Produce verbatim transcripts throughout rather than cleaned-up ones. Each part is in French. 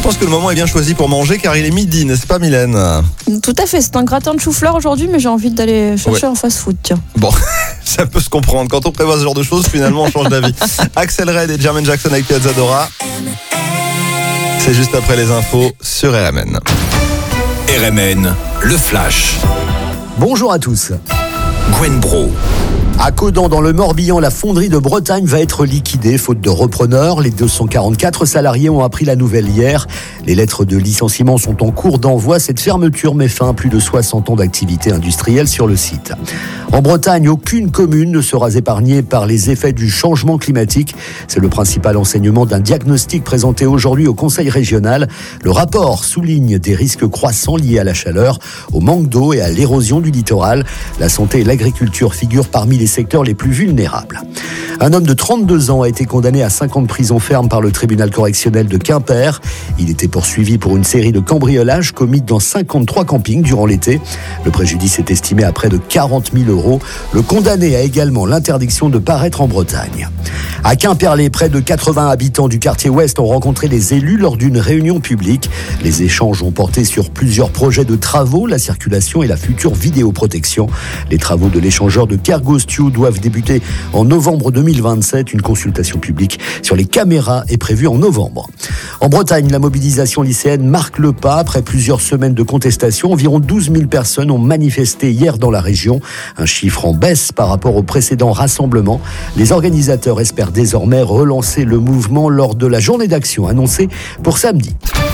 pense que le moment est bien choisi pour manger car il est midi, n'est-ce pas Mylène? Tout à fait, c'est un gratin de chou-fleur aujourd'hui, mais j'ai envie d'aller chercher Ouais. un fast-food, tiens. Bon, ça peut se comprendre. Quand on prévoit ce genre de choses, finalement, on change d'avis. Axel Red et Jermaine Jackson avec Piazza Dora. C'est juste après les infos sur R M N. R M N, le flash. Bonjour à tous. Gwen Bro. À Caudan, dans le Morbihan, la fonderie de Bretagne va être liquidée, faute de repreneurs. Les deux cent quarante-quatre salariés ont appris la nouvelle hier. Les lettres de licenciement sont en cours d'envoi. Cette fermeture met fin à plus de soixante ans d'activité industrielle sur le site. En Bretagne, aucune commune ne sera épargnée par les effets du changement climatique. C'est le principal enseignement d'un diagnostic présenté aujourd'hui au Conseil régional. Le rapport souligne des risques croissants liés à la chaleur, au manque d'eau et à l'érosion du littoral. La santé et l'agriculture figurent parmi les secteurs les plus vulnérables. Un homme de trente-deux ans a été condamné à cinq ans de prison ferme par le tribunal correctionnel de Quimper. Il était poursuivi pour une série de cambriolages commis dans cinquante-trois campings durant l'été. Le préjudice est estimé à près de quarante mille euros. Le condamné a également l'interdiction de paraître en Bretagne. À Quimperlé, près de quatre-vingts habitants du quartier Ouest ont rencontré les élus lors d'une réunion publique. Les échanges ont porté sur plusieurs projets de travaux, la circulation et la future vidéoprotection. Les travaux de l'échangeur de Kergostiu doivent débuter en novembre deux mille vingt-sept. Une consultation publique sur les caméras est prévue en novembre. En Bretagne, la mobilisation lycéenne marque le pas. Après plusieurs semaines de contestation, environ douze mille personnes ont manifesté hier dans la région. Un chiffre en baisse par rapport au précédent rassemblement. Les organisateurs espèrent désormais relancer le mouvement lors de la journée d'action annoncée pour samedi.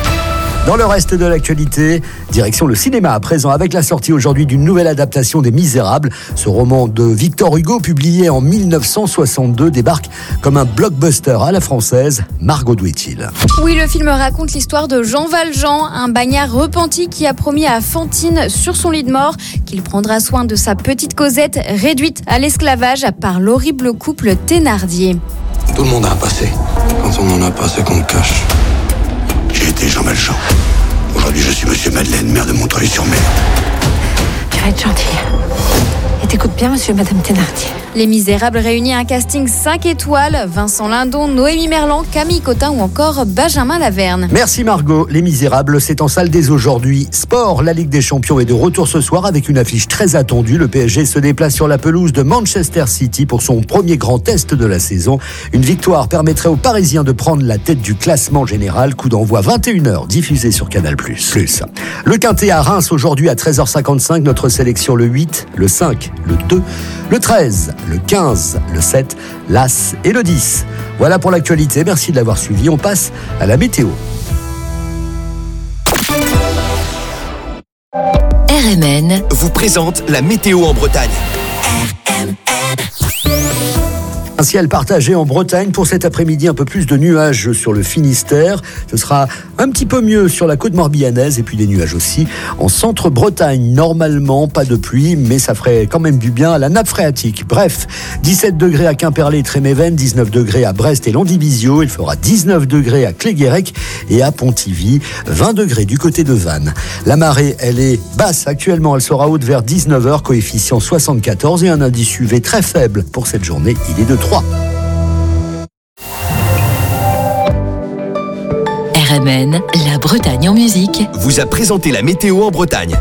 Dans le reste de l'actualité, direction le cinéma à présent avec la sortie aujourd'hui d'une nouvelle adaptation des Misérables. Ce roman de Victor Hugo, publié en mille neuf cent soixante-deux, débarque comme un blockbuster à la française. Margot Douet-il. Oui, le film raconte l'histoire de Jean Valjean, un bagnard repenti qui a promis à Fantine sur son lit de mort qu'il prendra soin de sa petite Cosette réduite à l'esclavage par l'horrible couple Thénardier. Tout le monde a un passé. Quand on n'en a pas, c'est qu'on le cache. J'ai été Jean Valjean. Aujourd'hui, je suis Monsieur Madeleine, maire de Montreuil-sur-Mer. Tu vas être gentil. Et t'écoutes bien, monsieur et madame Thénardier. Les Misérables réunit un casting cinq étoiles. Vincent Lindon, Noémie Merlan, Camille Cotin ou encore Benjamin Laverne. Merci Margot. Les Misérables, c'est en salle dès aujourd'hui. Sport, la Ligue des Champions est de retour ce soir avec une affiche très attendue. Le P S G se déplace sur la pelouse de Manchester City pour son premier grand test de la saison. Une victoire permettrait aux Parisiens de prendre la tête du classement général. Coup d'envoi vingt et une heures, diffusé sur Canal plus. Plus. Le Quintet à Reims aujourd'hui à treize heures cinquante-cinq. Notre sélection le huit, le cinq, le deux, le treize, le quinze, le sept, l'As et le dix. Voilà pour l'actualité. Merci de l'avoir suivi. On passe à la météo. R M N vous présente la météo en Bretagne. Un ciel partagé en Bretagne pour cet après-midi, un peu plus de nuages sur le Finistère. Ce sera un petit peu mieux sur la côte morbihanaise et puis des nuages aussi en centre-Bretagne. Normalement, pas de pluie, mais ça ferait quand même du bien à la nappe phréatique. Bref, dix-sept degrés à Quimperlé et Tréméven, dix-neuf degrés à Brest et Landivisiau. Il fera dix-neuf degrés à Cléguérec et à Pontivy, vingt degrés du côté de Vannes. La marée, elle est basse actuellement. Elle sera haute vers dix-neuf heures, coefficient soixante-quatorze et un indice U V très faible pour cette journée. Il est de trois. R M N, la Bretagne en musique, vous a présenté la météo en Bretagne.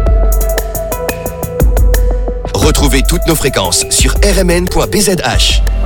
Retrouvez toutes nos fréquences sur r m n point b z h.